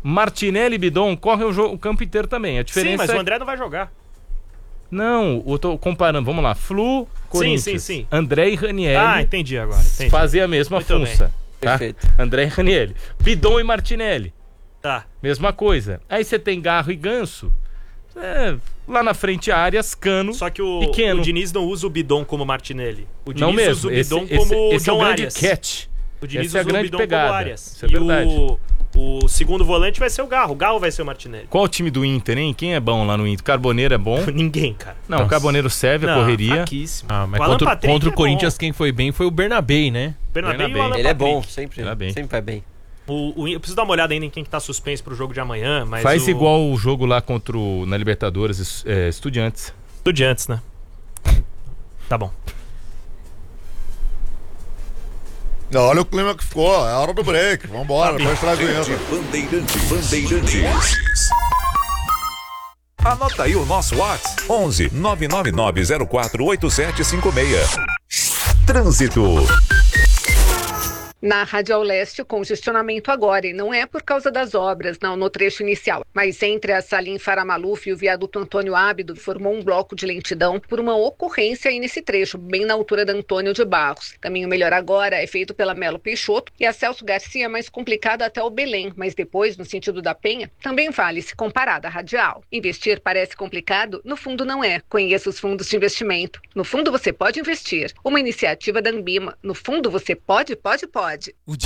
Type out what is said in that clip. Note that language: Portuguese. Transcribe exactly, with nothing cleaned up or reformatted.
Martinelli e Bidon correm o, jogo, o campo inteiro também. A diferença sim, mas é... o André não vai jogar. Não, eu tô comparando, vamos lá, Flu, Corinthians, sim, sim, sim. André e Ranieri. Ah, entendi agora. Entendi. Fazem a mesma Muito função. Tá? Perfeito. André e Ranieri. Bidon e Martinelli. Tá. Mesma coisa. Aí você tem Garro e Ganso. É, lá na frente, Arias, Cano. Só que o, pequeno. o Diniz não usa o Bidon como Martinelli. O Diniz não mesmo. usa o Bidon esse, como esse, esse John é o grande Arias. catch. O Diniz Essa é a usa grande o Bidon pegada. como Arias. Isso é e verdade. o, o segundo volante vai ser o Garro. O Garro vai ser o Martinelli. Qual o time do Inter, hein? Quem é bom lá no Inter? Carboneiro é bom? Ninguém, cara. Não, Nossa. o Carboneiro serve, a Não, correria. fraquíssimo. Ah, mas O Alan contra, Patrick contra o é Corinthians bom. quem foi bem foi o Bernabé, né? Bernabé e o Alan Ele é Patrick. bom, sempre. Ele é bem. Sempre vai bem. O, o, eu preciso dar uma olhada ainda em quem que tá suspenso pro jogo de amanhã, mas Faz o... igual o jogo lá contra o, na Libertadores, é, Estudiantes. Estudiantes, né? Tá bom. Olha o clima que ficou, é a hora do break. Vambora, depois traz o Enzo. Bandeirantes. Bandeirantes. Anota aí o nosso WhatsApp. onze nove nove nove zero quatro oito sete cinco seis. Trânsito. Na Radial Leste, o congestionamento agora, e não é por causa das obras, não, no trecho inicial, mas entre a Salim Faramaluf e o viaduto Antônio Ábido, formou um bloco de lentidão por uma ocorrência aí nesse trecho, bem na altura da Antônio de Barros. Caminho melhor agora é feito pela Melo Peixoto e a Celso Garcia é mais complicado até o Belém, mas depois, no sentido da Penha, também vale se comparada à Radial. Investir parece complicado? No fundo não é. Conheça os fundos de investimento. No fundo você pode investir. Uma iniciativa da Anbima. No fundo você pode, pode, pode.